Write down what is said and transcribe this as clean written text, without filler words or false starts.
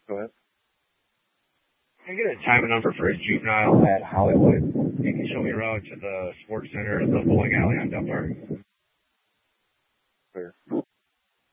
Go ahead. Can I get a time and number for a juvenile at Hollywood? You can show me around to the sports center, the bowling alley on Del Park.